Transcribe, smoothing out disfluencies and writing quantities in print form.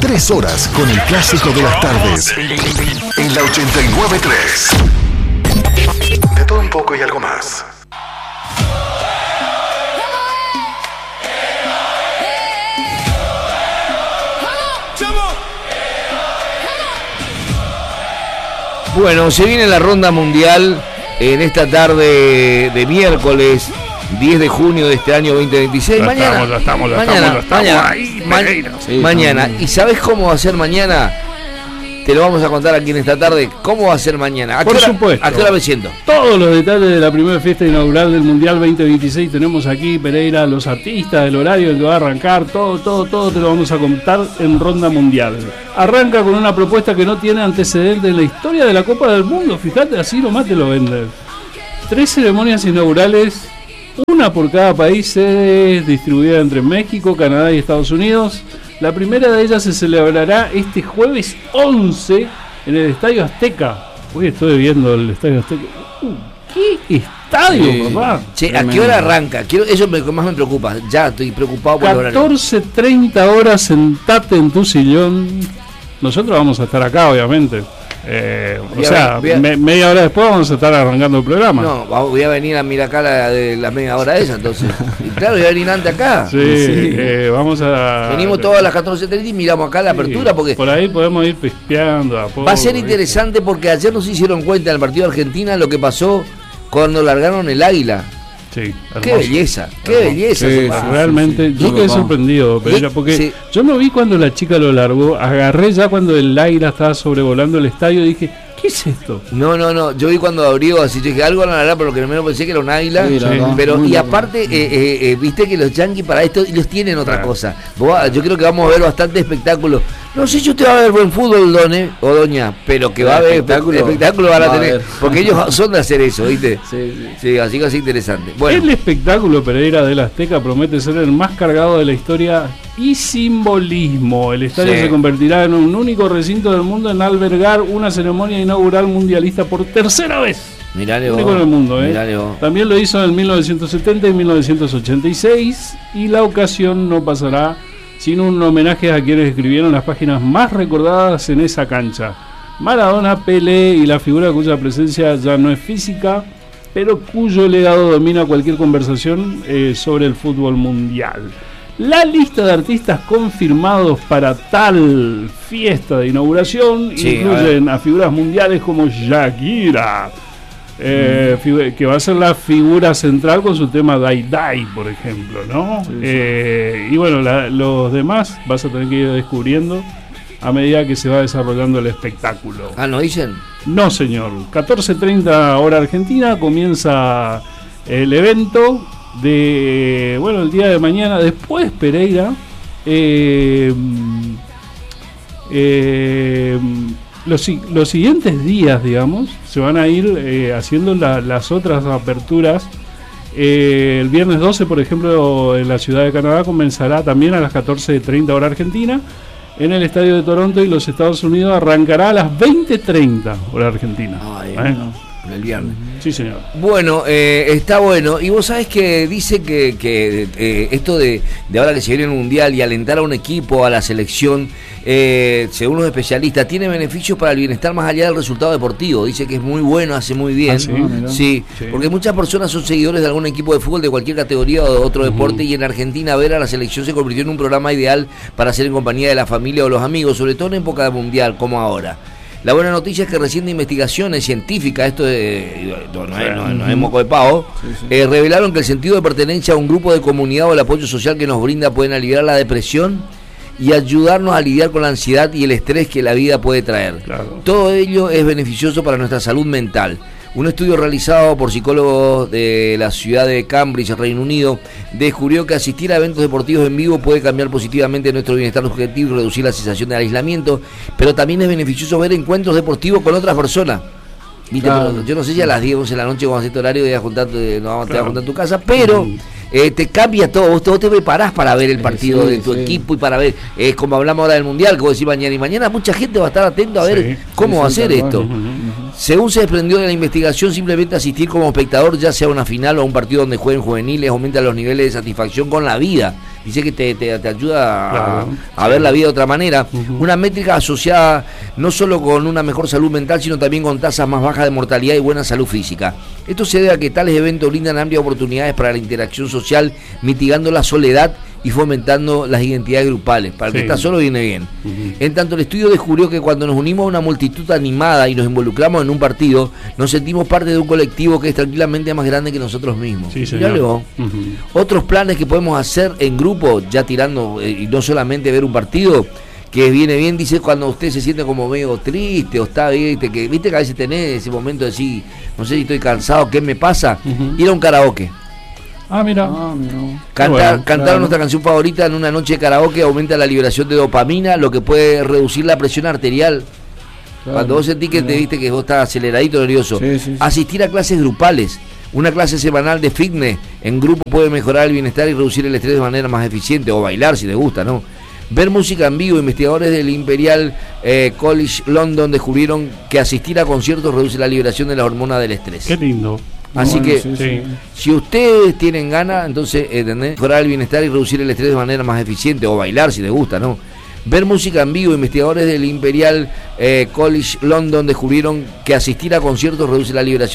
3 horas con el clásico de las tardes. En la 89.3. De todo un poco y algo más. Bueno, se viene la ronda mundial en esta tarde de miércoles 10 de junio de este año 2026. Mañana. Mañana. ¿Y sabes cómo va a ser mañana? Te lo vamos a contar aquí en esta tarde. ¿Cómo va a ser mañana? Por supuesto. ¿A qué hora me siento? Todos los detalles de la primera fiesta inaugural del Mundial 2026 tenemos aquí, Pereira, los artistas, el horario en que va a arrancar, todo te lo vamos a contar en Ronda Mundial. Arranca con una propuesta que no tiene antecedentes en la historia de la Copa del Mundo, fíjate, así nomás te lo venden. 3 ceremonias inaugurales, una por cada país, sedes distribuidas entre México, Canadá y Estados Unidos. La primera de ellas se celebrará este jueves 11 en el Estadio Azteca. Hoy estoy viendo el Estadio Azteca. ¿Qué estadio, papá? Che, ¿a qué hora arranca? Eso es lo que más me preocupa. Ya estoy preocupado por el horario. 14:30 horas, sentate en tu sillón. Nosotros vamos a estar acá, obviamente. Media hora después vamos a estar arrancando el programa. No, voy a venir a mirar acá de la media hora esa, entonces. Y claro, voy a venir antes acá. Vamos a... Venimos todas las 14:30 y miramos acá la apertura, porque... Por ahí podemos ir pispeando a poco. Va a ser interesante porque ayer no se hicieron cuenta en el partido de Argentina lo que pasó cuando largaron el águila. Sí, qué belleza, qué belleza. Sí, realmente, yo quedé sorprendido, Pereira, porque yo no vi cuando la chica lo largó, agarré ya cuando el águila estaba sobrevolando el estadio y dije, ¿qué es esto? No, yo vi cuando abrió así, yo dije, algo van a largar, pero lo que primero pensé que era un águila, pero y aparte, viste que los yanquis para esto ellos tienen otra cosa. Yo creo que vamos a ver bastante espectáculo. No sé si usted va a ver buen fútbol, o doña, pero que va a haber espectáculo van a tener, porque ellos son de hacer eso, ¿viste? Sí, así que es interesante. Bueno. El espectáculo, Pereira, del Azteca promete ser el más cargado de la historia y simbolismo. El estadio se convertirá en un único recinto del mundo en albergar una ceremonia inaugural mundialista por tercera vez. Mirale único en el mundo, También lo hizo en 1970 y 1986 y la ocasión no pasará sin un homenaje a quienes escribieron las páginas más recordadas en esa cancha. Maradona, Pelé y la figura cuya presencia ya no es física, pero cuyo legado domina cualquier conversación sobre el fútbol mundial. La lista de artistas confirmados para tal fiesta de inauguración incluyen a figuras mundiales como Shakira, que va a ser la figura central con su tema Dai Dai, por ejemplo, ¿no? Y bueno, los demás vas a tener que ir descubriendo a medida que se va desarrollando el espectáculo. ¿No dicen? No, señor. 14:30 hora argentina comienza el evento de, el día de mañana. Después, Pereira, los siguientes días, digamos, se van a ir haciendo las otras aperturas. El viernes 12, por ejemplo, en la ciudad de Canadá comenzará también a las 14:30 hora argentina. En el estadio de Toronto y los Estados Unidos arrancará a las 20:30 hora argentina. El viernes. Sí, señor. Bueno, está bueno. Y vos sabés que dice que esto de ahora que se viene el Mundial y alentar a un equipo, a la selección, según los especialistas, tiene beneficios para el bienestar más allá del resultado deportivo. Dice que es muy bueno, hace muy bien. Sí, porque muchas personas son seguidores de algún equipo de fútbol de cualquier categoría o de otro deporte, y en Argentina ver a la selección se convirtió en un programa ideal para hacer en compañía de la familia o los amigos, sobre todo en época de Mundial como ahora. La buena noticia es que recientes investigaciones científicas, esto no es moco de pavo, revelaron que el sentido de pertenencia a un grupo de comunidad o el apoyo social que nos brinda pueden aliviar la depresión y ayudarnos a lidiar con la ansiedad y el estrés que la vida puede traer. Todo ello es beneficioso para nuestra salud mental. Un estudio realizado por psicólogos de la ciudad de Cambridge, Reino Unido, descubrió que asistir a eventos deportivos en vivo puede cambiar positivamente nuestro bienestar subjetivo y reducir la sensación de aislamiento, pero también es beneficioso ver encuentros deportivos con otras personas. ¿Viste? Yo no sé si a las 10, 11 de la noche, cuando haces tu horario, te vas a juntar en tu casa, pero te cambia todo. Vos te preparás para ver el partido de tu equipo y para ver, como hablamos ahora del Mundial, que vos decís mañana, y mañana mucha gente va a estar atento a ver cómo va a ser esto. Según se desprendió de la investigación, simplemente asistir como espectador, ya sea a una final o a un partido donde jueguen juveniles, aumenta los niveles de satisfacción con la vida. Dice que te ayuda a ver la vida de otra manera. Una métrica asociada no solo con una mejor salud mental, sino también con tasas más bajas de mortalidad y buena salud física. Esto se debe a que tales eventos brindan amplias oportunidades para la interacción social, mitigando la soledad y fomentando las identidades grupales. Para el que está solo viene bien. En tanto, el estudio descubrió que cuando nos unimos a una multitud animada y nos involucramos en un partido, nos sentimos parte de un colectivo que es tranquilamente más grande que nosotros mismos. Sí, señor. Otros planes que podemos hacer en grupo, ya tirando, y no solamente ver un partido, que viene bien, dice, cuando usted se siente como medio triste o está, viste que a veces tenés ese momento de decir, no sé si estoy cansado, ¿qué me pasa? Ir a un karaoke. Mira. Cantar nuestra canción favorita en una noche de karaoke aumenta la liberación de dopamina, lo que puede reducir la presión arterial. Cuando vos sentís que te viste que vos estás aceleradito, nervioso. Asistir a clases grupales. Una clase semanal de fitness en grupo puede mejorar el bienestar y reducir el estrés de manera más eficiente, o bailar si les gusta, ¿no? Ver música en vivo. Investigadores del Imperial College London descubrieron que asistir a conciertos reduce la liberación de la hormona del estrés. Qué lindo. Así que, si ustedes tienen ganas, entonces, mejorar el bienestar y reducir el estrés de manera más eficiente, o bailar si les gusta, ¿no? Ver música en vivo. Investigadores del Imperial College London descubrieron que asistir a conciertos reduce la liberación